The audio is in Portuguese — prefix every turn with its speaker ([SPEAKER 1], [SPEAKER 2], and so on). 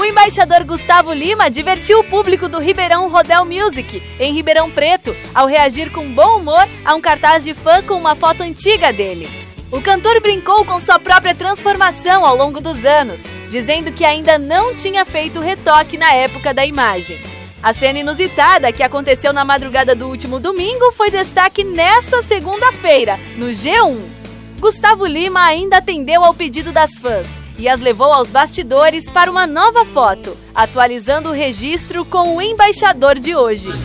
[SPEAKER 1] embaixador Gustavo Lima divertiu o público do Ribeirão Rodel Music, em Ribeirão Preto, ao reagir com bom humor a um cartaz de fã com uma foto antiga dele. O cantor brincou com sua própria transformação ao longo dos anos, dizendo que ainda não tinha feito retoque na época da imagem. A cena inusitada que aconteceu na madrugada do último domingo foi destaque nesta segunda-feira, no G1. Gustavo Lima ainda atendeu ao pedido das fãs e as levou aos bastidores para uma nova foto, atualizando o registro com o embaixador de hoje.